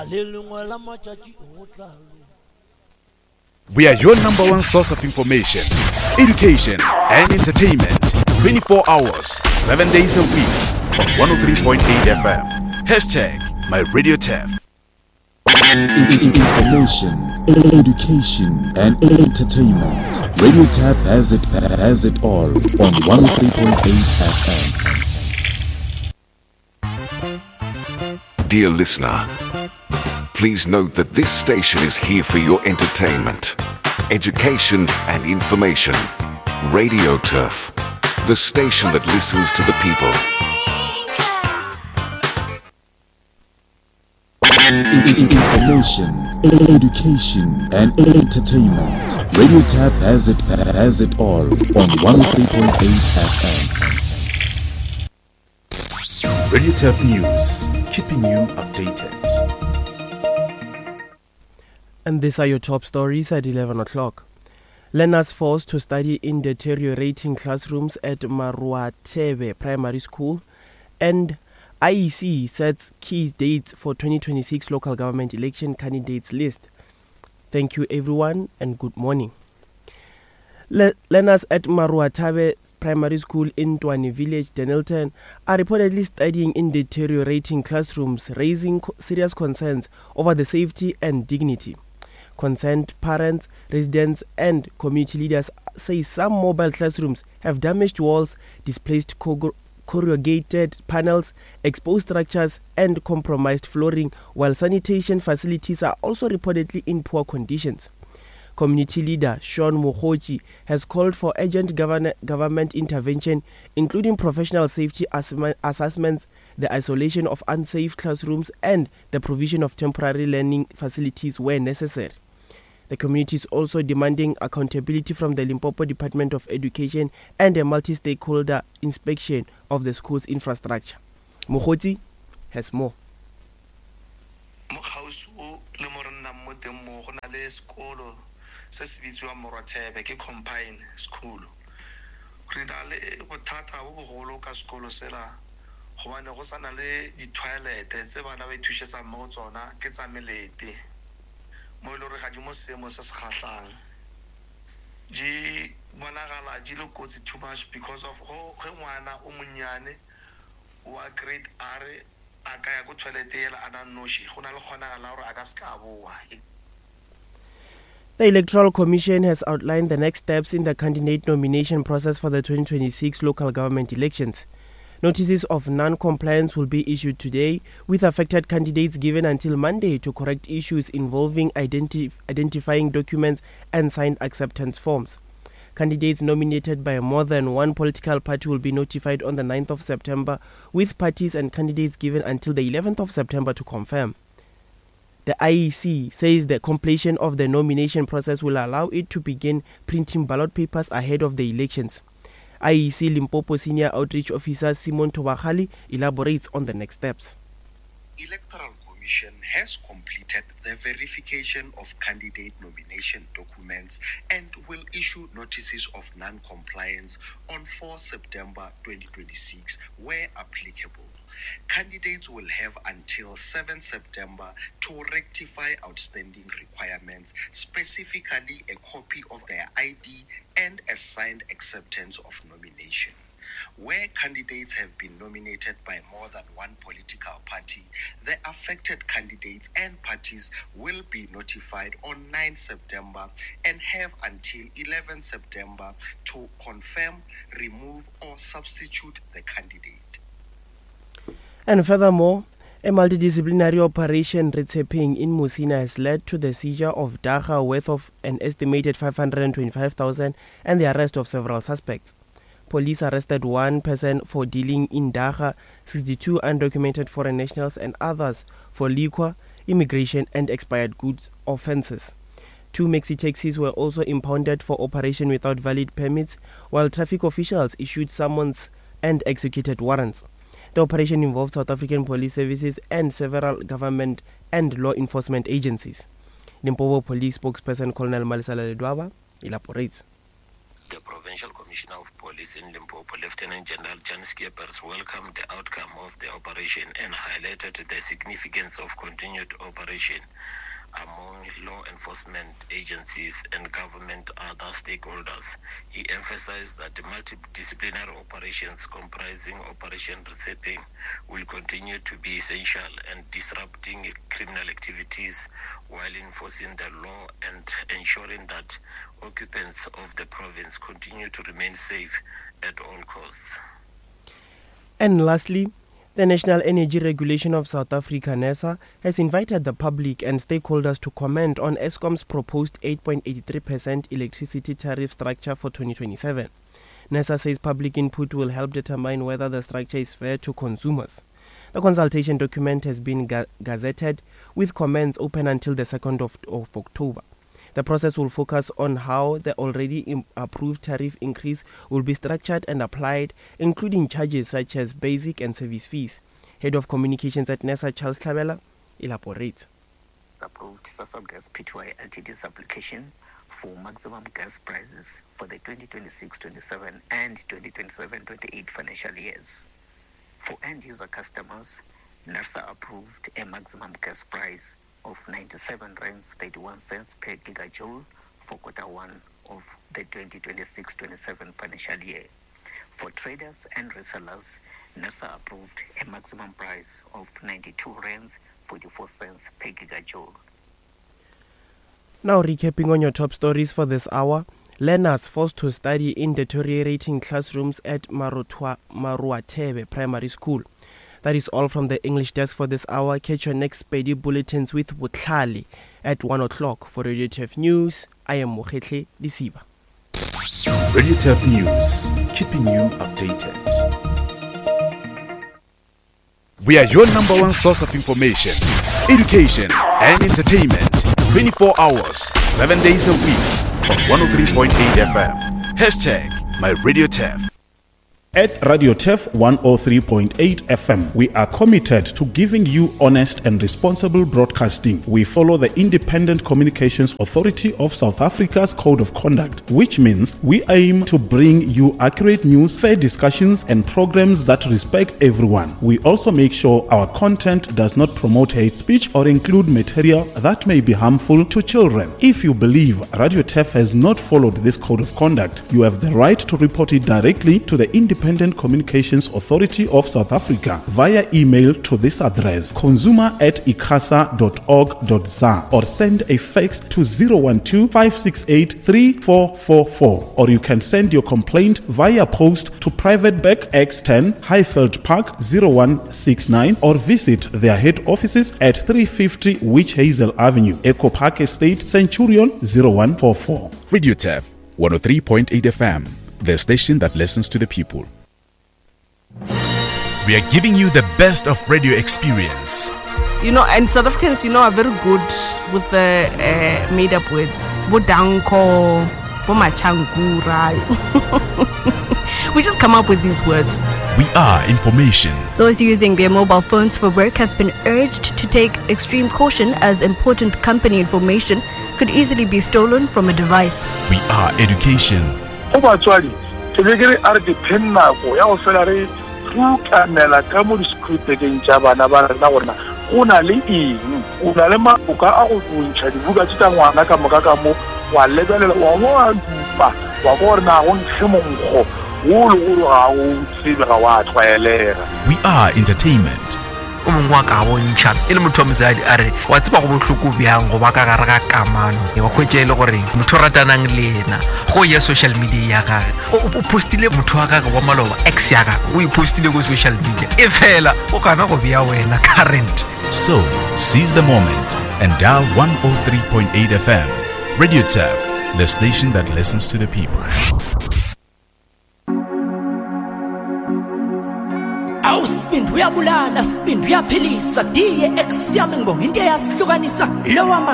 We are your number one source of information, education, and entertainment. 24 hours, 7 days a week on 103.8 FM. Hashtag MyRadioTAF. Information, education, and entertainment. Radio Tap has it all on 103.8 FM. Dear listener, please note that this station is here for your entertainment, education, and information. Radio Turf, the station that listens to the people. Information, education, and entertainment. Radio Tap has it all on 103.8 FM. Radio Tap News, keeping you updated. And these are your top stories at 11 o'clock. Learners forced to study in deteriorating classrooms at Maruatebe Primary School, and IEC sets key dates for 2026 local government election candidates list. Thank you everyone and good morning. Learners at Maruatebe Primary School in Twani Village, Denilton, are reportedly studying in deteriorating classrooms, raising serious concerns over the safety and dignity. Concerned parents, residents, and community leaders say some mobile classrooms have damaged walls, displaced corrugated panels, exposed structures, and compromised flooring, while sanitation facilities are also reportedly in poor conditions. Community leader Sean Mohoji has called for urgent government intervention, including professional safety assessments, the isolation of unsafe classrooms, and the provision of temporary learning facilities where necessary. The community is also demanding accountability from the Limpopo Department of Education and a multi-stakeholder inspection of the school's infrastructure. Mohoji has more. Se se bitswa Maruatebe ke combine school re na le bothata bo bogolo ka sekolo sela gobane go sana le di-toilet tse bana ba ithušetsa mo tsona ke tsa melete mo ile re ga di mo seemo se se kgatlang di bonagala di le kotsi too much because of ge ngwana o monnyane wa grade R a ka ya go toilet ela a na noši go na le kgonagala gore a ka se ka boa. The Electoral Commission has outlined the next steps in the candidate nomination process for the 2026 local government elections. Notices of non-compliance will be issued today, with affected candidates given until Monday to correct issues involving identifying documents and signed acceptance forms. Candidates nominated by more than one political party will be notified on the 9th of September, with parties and candidates given until the 11th of September to confirm. The IEC says the completion of the nomination process will allow it to begin printing ballot papers ahead of the elections. IEC Limpopo Senior Outreach Officer Simon Tobachali elaborates on the next steps. Electoral Commission has completed the verification of candidate nomination documents and will issue notices of non-compliance on 4 September 2026 where applicable. Candidates will have until 7 September to rectify outstanding requirements, specifically a copy of their ID and a signed acceptance of nomination. Where candidates have been nominated by more than one political party, the affected candidates and parties will be notified on 9 September and have until 11 September to confirm, remove, or substitute the candidate. And furthermore, a multidisciplinary operation Retsepeng in Musina has led to the seizure of dagga worth of an estimated 525,000 and the arrest of several suspects. Police arrested one person for dealing in dagga, 62 undocumented foreign nationals, and others for liquor, immigration, and expired goods offences. 2 maxi taxis were also impounded for operation without valid permits, while traffic officials issued summons and executed warrants. The operation involved South African Police Services and several government and law enforcement agencies. Limpopo Police spokesperson Colonel Malisala Ledwaba elaborates. The Provincial Commissioner of Police in Limpopo, Lieutenant General Jan Skeepers, welcomed the outcome of the operation and highlighted the significance of continued operation among law enforcement agencies and government other stakeholders. He emphasized that the multidisciplinary operations comprising Operation Resetting will continue to be essential and disrupting criminal activities while enforcing the law and ensuring that occupants of the province continue to remain safe at all costs. And lastly, the National Energy Regulation of South Africa, NERSA, has invited the public and stakeholders to comment on Eskom's proposed 8.83% electricity tariff structure for 2027. NERSA says public input will help determine whether the structure is fair to consumers. The consultation document has been gazetted with comments open until the 2nd of October. The process will focus on how the already approved tariff increase will be structured and applied, including charges such as basic and service fees. Head of Communications at NERSA, Charles Tlhabela, elaborates. Approved Sasol Gas Pty Ltd's application for maximum gas prices for the 2026-27 and 2027-28 financial years. For end-user customers, NERSA approved a maximum gas price of 97 rands 31 cents per gigajoule for quarter one of the 2026-27 financial year. For traders and resellers, NERSA approved a maximum price of 92 rands 44 cents per gigajoule. Now recapping on your top stories for this hour. Learners forced to study in deteriorating classrooms at Maruatebe Primary School. That is all from the English desk for this hour. Catch your next Spady Bulletins with Butlali at 1 o'clock. For Radio TF News, I am Mohetle Disiba. Radio TF News, keeping you updated. We are your number one source of information, education, and entertainment. 24 hours, 7 days a week on 103.8 FM. Hashtag My Radio TF. At Radio TEF 103.8 FM, we are committed to giving you honest and responsible broadcasting. We follow the Independent Communications Authority of South Africa's Code of Conduct, which means we aim to bring you accurate news, fair discussions, and programs that respect everyone. We also make sure our content does not promote hate speech or include material that may be harmful to children. If you believe Radio TEF has not followed this Code of Conduct, you have the right to report it directly to the Independent Communications Authority of South Africa via email to this address consumer@icasa.org.za or send a fax to 012-568-3444, or you can send your complaint via post to Private Bag X10 Highfield Park 0169 or visit their head offices at 350 Witch Hazel Avenue, Echo Park Estate, Centurion 0144. Radio TF 103.8 FM, the station that listens to the people. We are giving you the best of radio experience. And South Africans, are very good with the made-up words. Bodanko, bomachangura. We just come up with these words. We are information. Those using their mobile phones for work have been urged to take extreme caution, as important company information could easily be stolen from a device. We are education. fukanela ka mo diskripteng tša bana ba rena gorena go na le eng, o na le maboka a go bontšha dibuka tša ngwana ka moka ka mo wa lebelela wa mo a dupa wa gore na go nkge monkgo wo le gore ga o tsebe ga wa tlwaelega. We are entertainment. o mongwe wa ka bontšha e le motho wa mosadi a re wa tseba go bohloko bjang go ba ka gare ga kamano wa hwetša e le gore motho o ratanang le ena go ya social media ya gage o postile motho wa gage wa maloba ex ya gage o ipostile go social media e fela o kana go bea wena current. So seize the moment and dial 103.8 FM. Radio TEF, the station that listens to the people. Awusiphinda uyabulala, siphinda uyaphilisa, DX yami ngibonga into eyasihlukanisa lowa